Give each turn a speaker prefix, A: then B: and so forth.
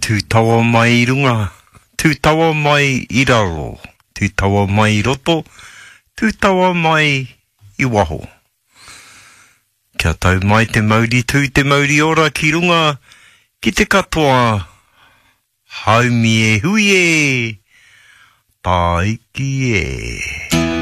A: tū tawa mai I runga, tū tawa mai I raro, tū tawa mai I roto, tū tawa mai I waho. Kia tau mai te mauri tū te mauri ora ki runga, ki te katoa, haumi e hui e, taiki e.